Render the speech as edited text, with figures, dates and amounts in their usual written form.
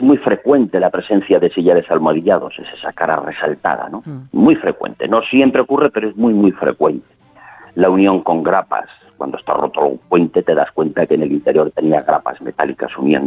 muy frecuente la presencia de sillares almohadillados, es esa cara resaltada, ¿no? Muy frecuente, no siempre ocurre, pero es muy, muy frecuente. La unión con grapas, cuando está roto un puente te das cuenta que en el interior tenía grapas metálicas uniendo.